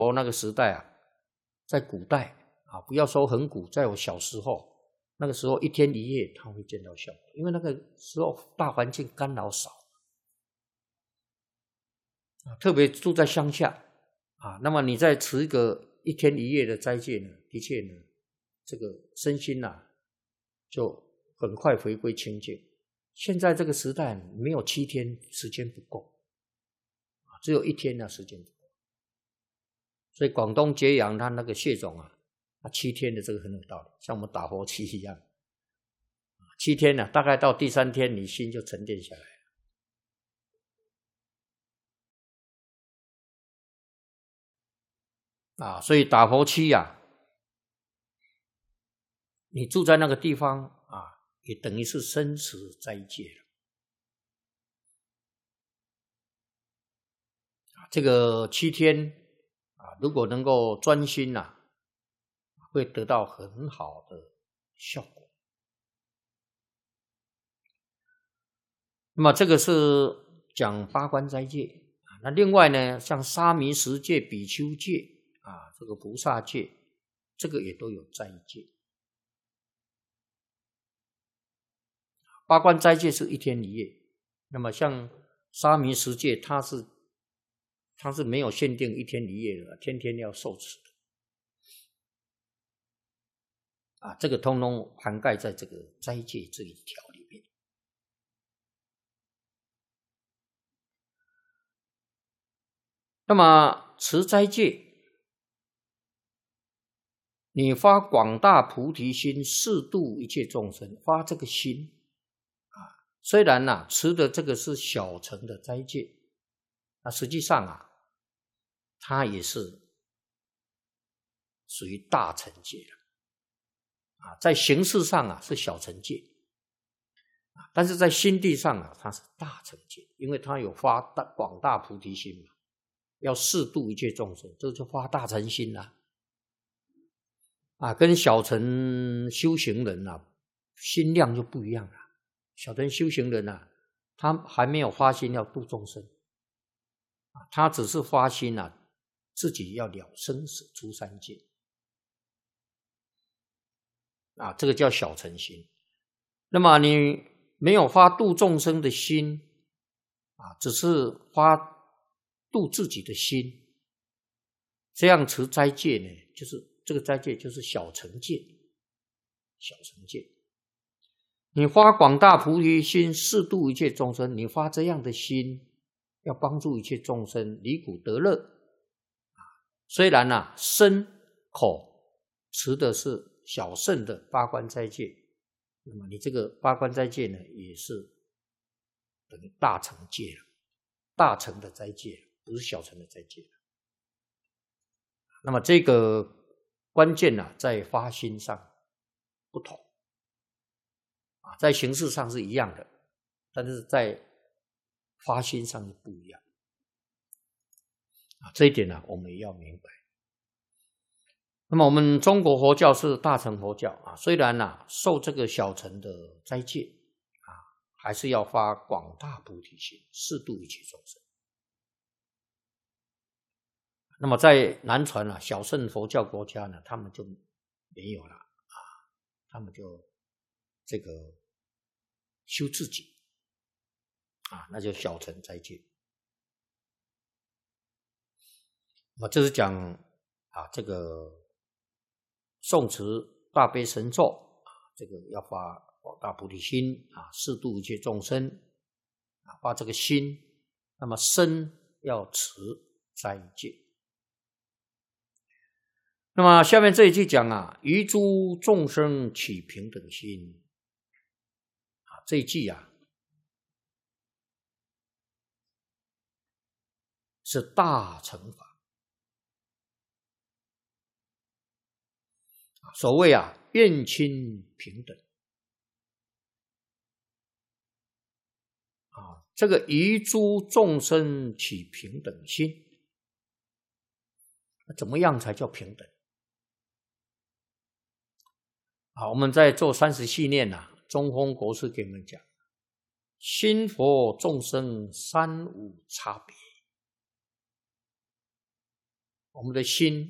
我那个时代啊，在古代啊，不要说很古，在我小时候，那个时候1天1夜他会见到效果，因为那个时候大环境干扰少啊，特别住在乡下啊，那么你再持一个1天1夜的斋戒呢，的确呢，这个身心啊，就很快回归清净。现在这个时代没有7天，时间不够，只有1天的时间不够。所以广东揭阳他那个谢总啊，7天的这个很有道理，像我们打佛七一样，7天呢，大概到第3天你心就沉淀下来了啊。所以打佛七啊，你住在那个地方啊，也等于是生死斋戒了。这个7天啊，如果能够专心啊，会得到很好的效果。那么这个是讲八关斋戒啊。那另外呢，像沙弥十戒、比丘戒啊，这个菩萨戒，这个也都有斋戒。八关斋戒是1天1夜，那么像沙弥十戒，它是没有限定1天1夜的，天天要受持的啊，这个通通涵盖在这个斋戒这一条里面。那么持斋戒，你发广大菩提心，誓度一切众生，发这个心啊，虽然啊持的这个是小乘的斋戒，那实际上啊，它也是属于大乘戒了啊，在形式上啊是小乘戒啊，但是在心地上啊它是大乘戒，因为它有发广大菩提心嘛，要誓度一切众生，这就发大乘心啦啊，跟小乘修行人啊心量就不一样了。小乘修行人啊，他还没有发心要度众生啊，他只是发心啊，自己要了生死出三界啊，这个叫小乘心。那么你没有发度众生的心啊，只是发度自己的心，这样持斋戒呢，就是这个斋戒就是小乘戒。小乘戒，你发广大菩提心，誓度一切众生，你发这样的心，要帮助一切众生离苦得乐。虽然啊身口持的是小乘的八关斋戒，那么你这个八关斋戒呢，也是等于大乘戒了，大乘的斋戒，不是小乘的斋戒。那么这个关键呢，在发心上不同啊，在形式上是一样的，但是在发心上是不一样啊，这一点呢，我们也要明白。那么我们中国佛教是大乘佛教啊，虽然呢受这个小乘的斋戒啊，还是要发广大菩提心，誓度一切众生。那么在南传啊，小乘佛教国家呢，他们就没有了啊，他们就这个修自己啊，那就小乘斋戒。那么这是讲啊，这个诵持大悲神咒啊，这个要发广大菩提心啊，誓度一切众生啊，发这个心。那么身要持斋戒。那么下面这一句讲啊，于诸众生起平等心啊，这一句啊是大乘法。所谓啊，愿亲平等啊，这个于诸众生起平等心，怎么样才叫平等？好，我们在做30系念啊，中峰国师给我们讲，心佛众生三无差别我们的心